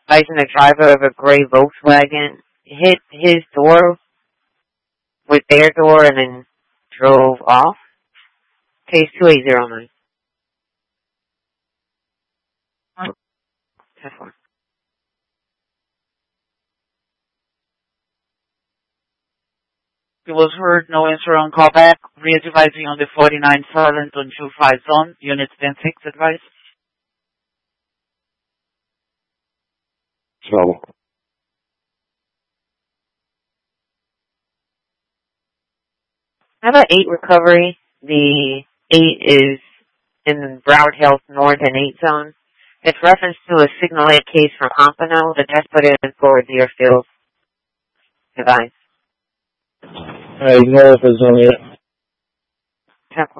advising the driver of a gray Volkswagen hit his door with their door and then drove off. Case 2809. It was heard, no answer on callback. Re-advising on the 49 silent on 25 zone. Unit 10-6 advice. Trouble. How about 8 recovery? The 8 is in Broward Health North and 8 zone. It's reference to a signal 8 case from Pompano. The death put in for Deerfield device. Ignore if it's on yet. Temple.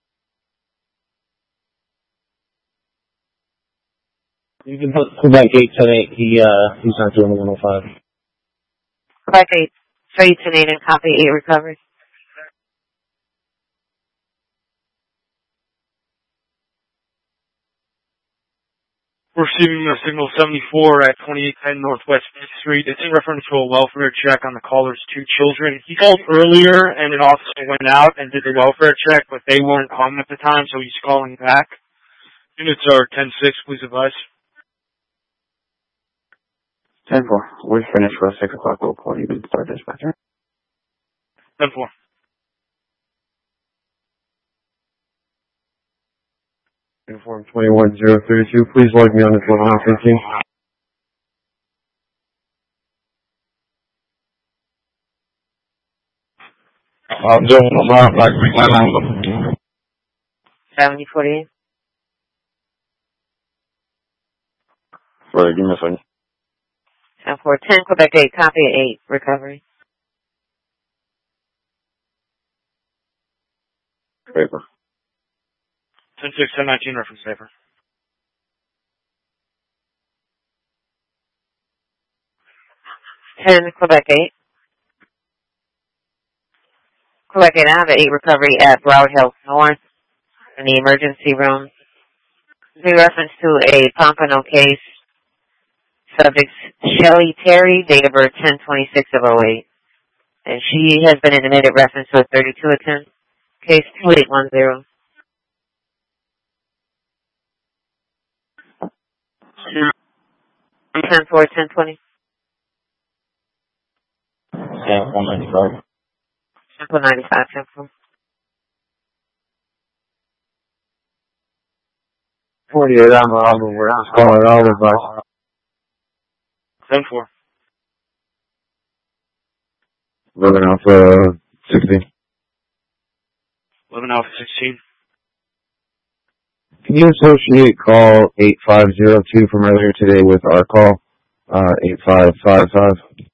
You can put Quebec 810-8. He's not doing the 105. Quebec 8, 3-8 and copy 8 recovery. Receiving a signal 74 at 2810 Northwest 5th Street. It's in reference to a welfare check on the caller's 2 children. He called earlier and an officer went out and did the welfare check, but they weren't home at the time, so he's calling back. Units are 10-6, please advise. 10-4. We're finished for 6 o'clock. We'll call you and start dispatcher. 10-4. Uniform 21032, please log me on this 115. I'm doing around like my number. 7048. Sorry, give me a second. 10-4-10, Quebec 8, copy 8 recovery. Paper. 10-6, 10-19, reference paper. Quebec 8. Quebec 8, I have 8 recovery at Broward Health North in the emergency room. In reference to a Pompano case. Subject Shelley Terry, date of birth 10/26/08. And she has been admitted reference to a 32 attempt. Case 2810. 10-4, 10-20. Yeah, 195. 95, 10-4. 48, I'm over. We're not calling all the advice. 10-4. 11 Alpha 16. 11 Alpha 16. Can you associate call 8502 from earlier today with our call, 8555?